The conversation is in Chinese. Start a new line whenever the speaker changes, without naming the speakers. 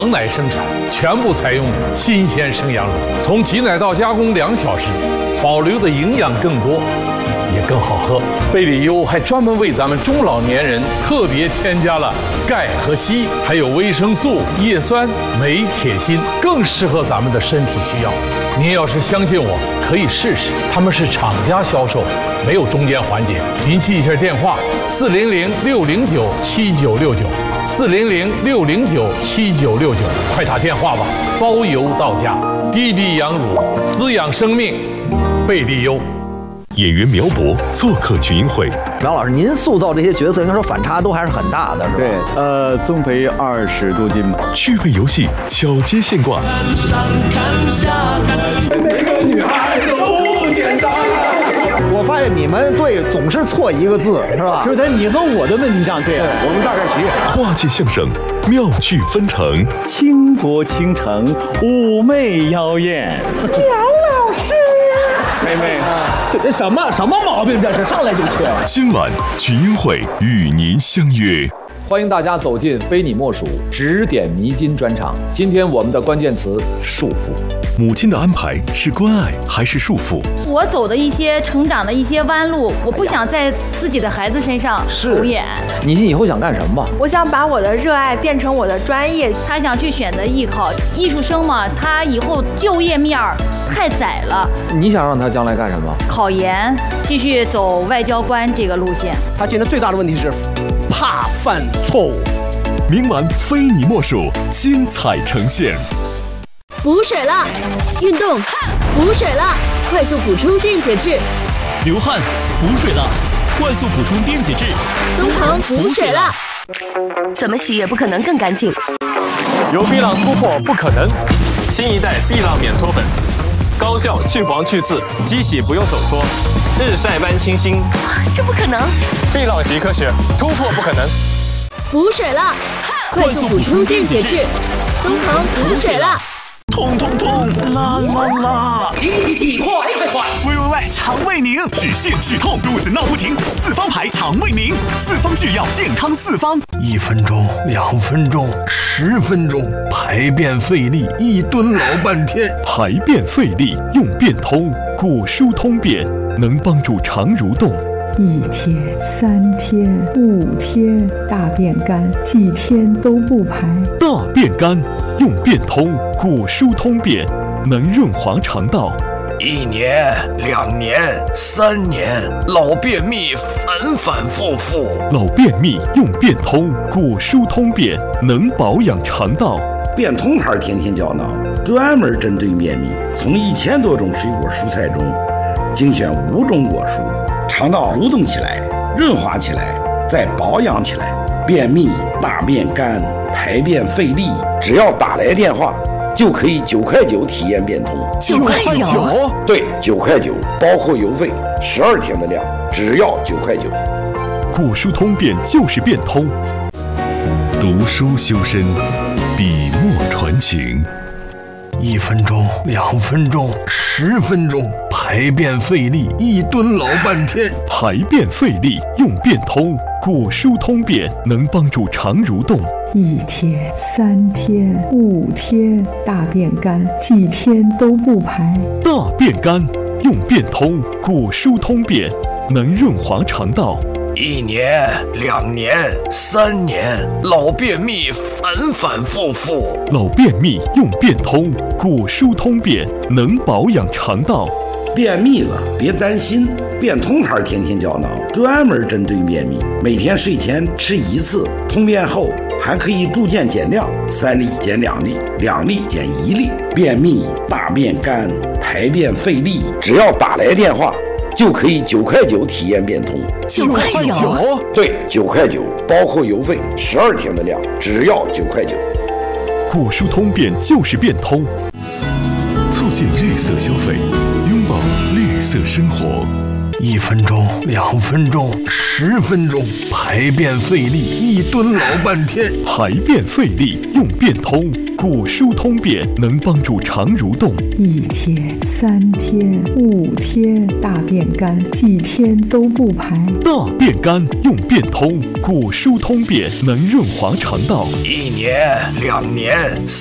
奶生产，全部采用新鲜生羊乳，从挤奶到加工2小时，保留的营养更多，也更好喝。贝里优还专门为咱们中老年人特别添加了钙和硒，还有维生素、叶酸、镁、铁、锌，更适合咱们的身体需要。您要是相信我，可以试试，他们是厂家销售，没有中间环节。您记一下电话：400-609-7969，400-609-7969，快打电话吧，包邮到家。滴滴羊乳，滋养生命，贝利优。
演员苗博做客群英会。
苗老师，您塑造这些角色，应该说反差都还是很大的，是吧？
对，增肥20多斤吧。
趣味游戏，巧接现挂。
看上看下看，每个女孩都不简单。
我发现你们队总是错一个字，是吧？
就是在你和我的问题上，对，我们大概齐。
跨界相声，妙趣纷呈，
倾国倾城，妩媚妖艳。
苗老师呀，
妹妹，这什么毛病？这是上来就切。
今晚群英会与您相约。
欢迎大家走进非你莫属指点迷津专场。今天我们的关键词束缚。
母亲的安排是关爱还是束缚？
我走的一些成长的一些弯路，我不想在自己的孩子身上重演。
你以后想干什么吧？
我想把我的热爱变成我的专业。
他想去选择艺考，艺术生嘛，他以后就业面太窄了。
你想让他将来干什么？
考研，继续走外交官这个路线。
他现在最大的问题是怕犯错误。
明晚非你莫属，精彩呈现。
补水了，运动，补水了，快速补充电解质。
流汗，补水了，快速补充电解质。
东恒补水了，
怎么洗也不可能更干净。
由碧浪突破不可能，新一代碧浪免搓粉，高效去黄去渍，机洗不用手搓，日晒般清新。
这不可能！
碧浪习科学，突破不可能。
补水了，快速补充电解质。东恒补水了。
痛痛痛，啦啦啦！
挤，快！
喂，肠胃宁，止泻止痛，肚子闹不停，四方牌肠胃宁，四方制药，健康四方。
1分钟、2分钟、10分钟，排便费力，一蹲老半天。
排便费力用便通，果蔬通便，能帮助肠蠕动。
1天、3天、5天，大便干，几天都不排。
大便干用便通，果蔬通便，能润滑肠道。
1年、2年、3年，老便秘反反复复。
老便秘用便通，果蔬通便，能保养肠道。
便通牌天天胶囊，专门针对便秘，从1000多种水果蔬菜中精选5种果蔬，肠道蠕动起来，润滑起来，再保养起来。便秘、大便干、排便费力，只要打来电话，就可以9块9体验便通。
9块9？
对，9块9，包括邮费，12天的量，只要9块9。
果蔬通便就是便通。读书修身，笔墨传情。
1分钟、2分钟、10分钟，排便费力，一蹲老半天。
排便费力用便通，果蔬通便，能帮助肠蠕动。
1天、3天、5天，大便干，几天都不排。
大便干用便通，果蔬通便，能润滑肠道。
1年、2年、3年，老便秘反反复复。
老便秘用便通，果蔬通便，能保养肠道。
便秘了别担心，便通牌天天胶囊专门针对便秘，每天睡前吃1次，通便后还可以逐渐减量，3粒减2粒，2粒减1粒。便秘、大便干、排便费力，只要打来电话，就可以9块9体验便通。
9块9？
对，9块9，包括邮费，12天的量，只要9块9。
果蔬通便就是便通，促进绿色消费，拥抱绿色生活。
1分钟、2分钟、10分钟，排便费力，一蹲老半天。
排便费力用便通，果舒通便能帮助肠蠕动。
1天、3天、5天，大便干，几天都不排。
大便干用便通，果舒通便能润滑肠道。
1年、2年。